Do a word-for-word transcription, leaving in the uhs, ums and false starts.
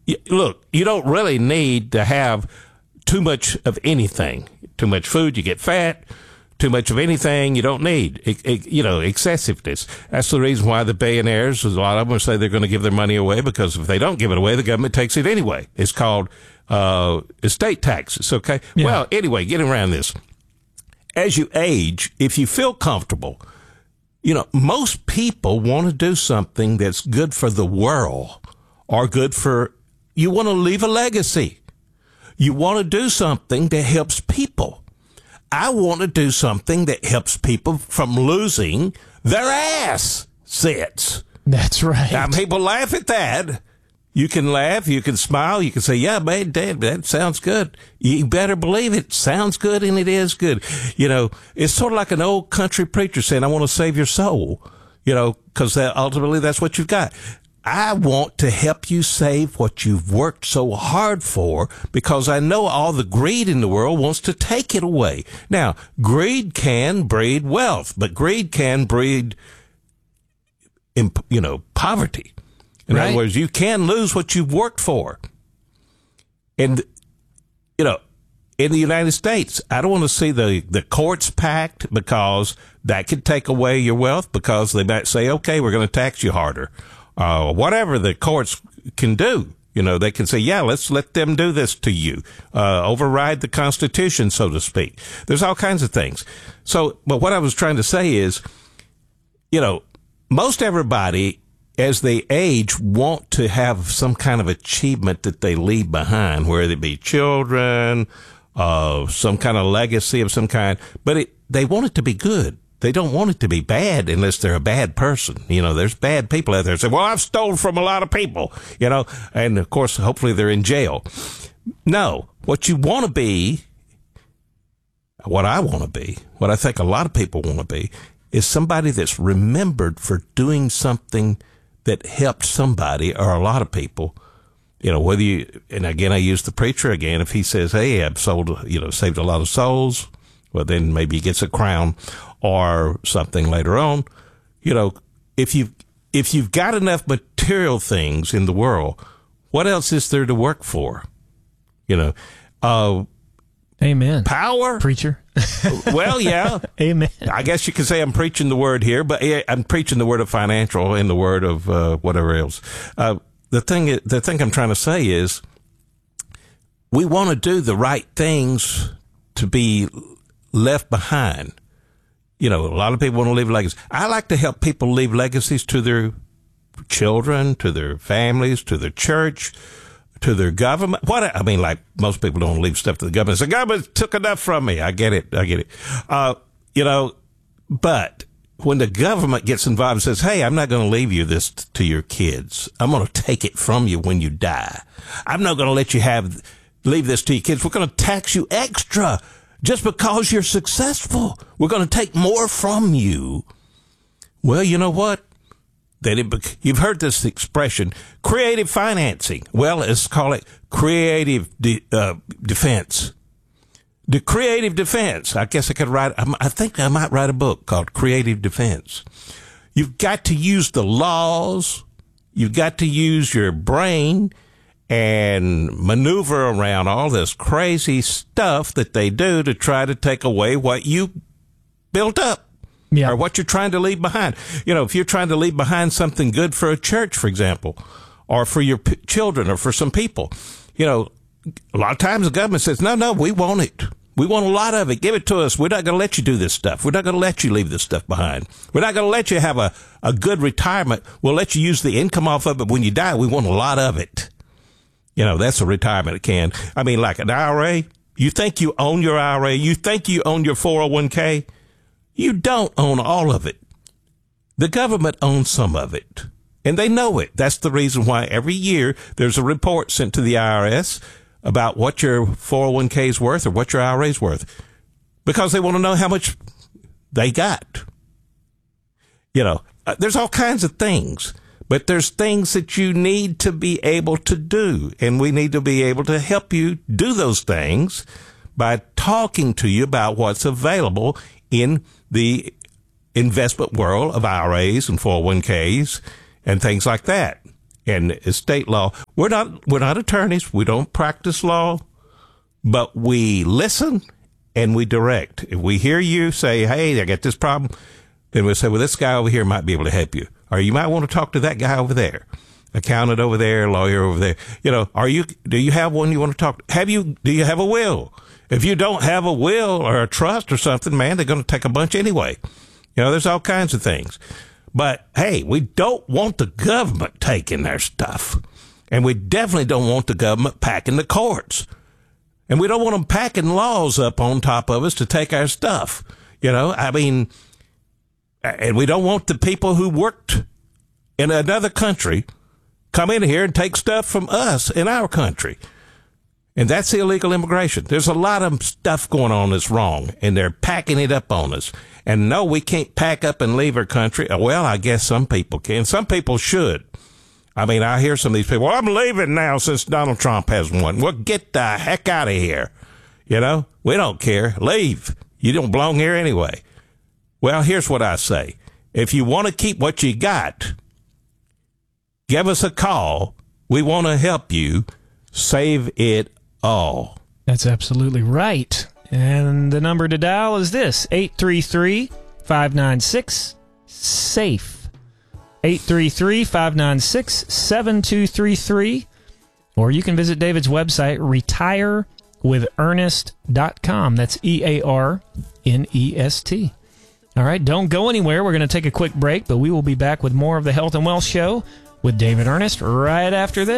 look, you don't really need to have too much of anything. Too much food, you get fat. Too much of anything, you don't need. It, it, you know, excessiveness. That's the reason why the billionaires, a lot of them say they're going to give their money away, because if they don't give it away, the government takes it anyway. It's called uh, estate taxes, okay? Yeah. Well, anyway, getting around this. As you age, if you feel comfortable, you know, most people want to do something that's good for the world or good for, you want to leave a legacy. You want to do something that helps people. I want to do something that helps people from losing their assets. That's right. Now, people laugh at that. You can laugh, you can smile, you can say, yeah, man, Dad, that sounds good. You better believe it sounds good, and it is good. You know, it's sort of like an old country preacher saying, I want to save your soul, you know, because that, ultimately that's what you've got. I want to help you save what you've worked so hard for, because I know all the greed in the world wants to take it away. Now, greed can breed wealth, but greed can breed, you know, poverty. In right. other words, you can lose what you've worked for. And, you know, in the United States, I don't want to see the, the courts packed, because that could take away your wealth, because they might say, okay, we're going to tax you harder. Uh, whatever the courts can do. You know, they can say, yeah, let's let them do this to you. Uh, override the Constitution, so to speak. There's all kinds of things. So, but what I was trying to say is, you know, most everybody, as they age, want to have some kind of achievement that they leave behind, whether it be children, uh, some kind of legacy of some kind, but it, they want it to be good. They don't want it to be bad unless they're a bad person. You know, there's bad people out there that say, well, I've stolen from a lot of people, you know, and of course, hopefully they're in jail. No, what you want to be, what I want to be, what I think a lot of people want to be, is somebody that's remembered for doing something that helped somebody or a lot of people. You know, whether you, and again, I use the preacher again, if he says, hey, I've sold, you know, saved a lot of souls, well, then maybe he gets a crown or something later on. You know, if you if you've got enough material things in the world, what else is there to work for? You know, uh, amen. Power, preacher. Well, yeah, amen. I guess you could say I'm preaching the word here, but I'm preaching the word of financial and the word of uh, whatever else. Uh, the thing, the thing I'm trying to say is, we want to do the right things to be left behind. You know, a lot of people want to leave legacies. I like to help people leave legacies to their children, to their families, to their church, to their government. What I mean, like, most people don't leave stuff to the government. The government took enough from me. I get it. I get it. Uh, you know, but when the government gets involved and says, hey, I'm not going to leave you this t- to your kids. I'm going to take it from you when you die. I'm not going to let you have, leave this to your kids. We're going to tax you extra. Just because you're successful, we're going to take more from you. Well, you know what? That it, you've heard this expression, creative financing. Well, let's call it creative de, uh, defense. The creative defense. I guess I could write, I think I might write a book called Creative Defense. You've got to use the laws. You've got to use your brain and maneuver around all this crazy stuff that they do to try to take away what you built up. Yeah. Or what you're trying to leave behind. You know, if you're trying to leave behind something good for a church, for example, or for your p- children or for some people, you know, a lot of times the government says, no, no, we want it. We want a lot of it. Give it to us. We're not going to let you do this stuff. We're not going to let you leave this stuff behind. We're not going to let you have a, a good retirement. We'll let you use the income off of it. When you die, we want a lot of it. You know, that's a retirement can. I mean, like an I R A, you think you own your I R A, you think you own your four oh one k. You don't own all of it. The government owns some of it, and they know it. That's the reason why every year there's a report sent to the I R S about what your four oh one k is worth or what your I R A is worth, because they want to know how much they got. You know, uh, there's all kinds of things. But there's things that you need to be able to do, and we need to be able to help you do those things by talking to you about what's available in the investment world of I R As and four oh one k's and things like that. and it's state law. We're not we're not attorneys. We don't practice law, but we listen and we direct. If we hear you say, "Hey, I got this problem," then we'll say, "Well, this guy over here might be able to help you," or you might want to talk to that guy over there, accountant over there, lawyer over there. You know, are you? Do you have one you want to talk to? Have you? Do you have a will? If you don't have a will or a trust or something, man, they're going to take a bunch anyway. You know, there's all kinds of things. But, hey, we don't want the government taking their stuff. And we definitely don't want the government packing the courts. And we don't want them packing laws up on top of us to take our stuff. You know, I mean, and we don't want the people who worked in another country come in here and take stuff from us in our country. And that's illegal immigration. There's a lot of stuff going on that's wrong, and they're packing it up on us. And no, we can't pack up and leave our country. Well, I guess some people can. Some people should. I mean, I hear some of these people, well, I'm leaving now since Donald Trump has won. Well, get the heck out of here. You know, we don't care. Leave. You don't belong here anyway. Well, here's what I say. If you want to keep what you got, give us a call. We want to help you save it all. That's absolutely right. And the number to dial is this, eight three three, five nine six, SAFE. eight three three, five nine six, seven two three three. Or you can visit David's website, retire with ernest dot com. That's E A R N E S T. All right, don't go anywhere. We're going to take a quick break, but we will be back with more of the Health and Wealth Show with David Ernest right after this.